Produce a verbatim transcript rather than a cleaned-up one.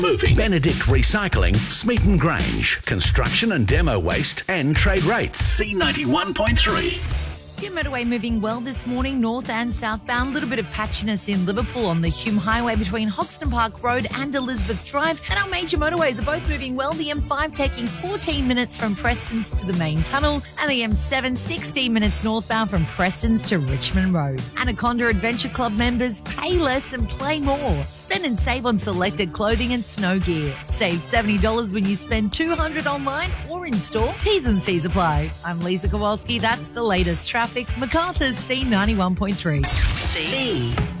Moving. Benedict Recycling, Smeaton Grange. Construction and demo waste and trade rates. C ninety-one point three. Your motorway moving well this morning, north and southbound. A little bit of patchiness in Liverpool on the Hume Highway between Hoxton Park Road and Elizabeth Drive. And our major motorways are both moving well. The M five taking fourteen minutes from Prestons to the main tunnel, and the M seven sixteen minutes northbound from Prestons to Richmond Road. Anaconda Adventure Club members pay less and play more. Spend and save on selected clothing and snow gear. Save seventy dollars when you spend two hundred dollars online or in store. T's and C's apply. I'm Lisa Kowalski. That's the latest traffic. MacArthur's C ninety-one point three. C.